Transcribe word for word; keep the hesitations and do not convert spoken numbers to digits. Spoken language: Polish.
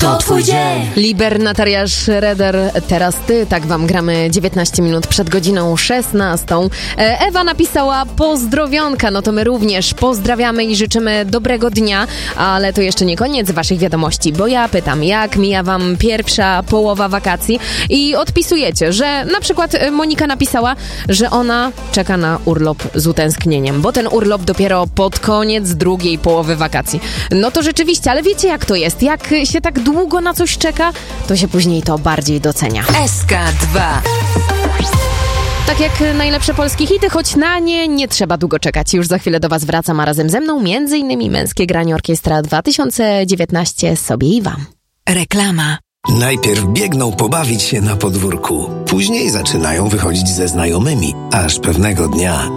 to twój dzień. Libernataria Schroeder, teraz ty, tak wam gramy dziewiętnaście minut przed godziną szesnastą. Ewa napisała pozdrowionka, no to my również pozdrawiamy i życzymy dobrego dnia, ale to jeszcze nie koniec waszych wiadomości, bo ja pytam, jak mija wam pierwsza połowa wakacji i odpisujecie, że na przykład Monika napisała, że ona czeka na urlop z utęsknieniem, bo ten urlop dopiero pod koniec drugiej połowy wakacji. No to rzeczywiście, ale wiecie jak to jest, jak się tak długo na coś czeka, to się później to bardziej docenia. S K dwa. Tak jak najlepsze polskie hity, choć na nie nie trzeba długo czekać. Już za chwilę do was wracam, a razem ze mną między innymi Męskie Granie Orkiestra dwa tysiące dziewiętnaście sobie i wam. Reklama. Najpierw biegną pobawić się na podwórku, później zaczynają wychodzić ze znajomymi, aż pewnego dnia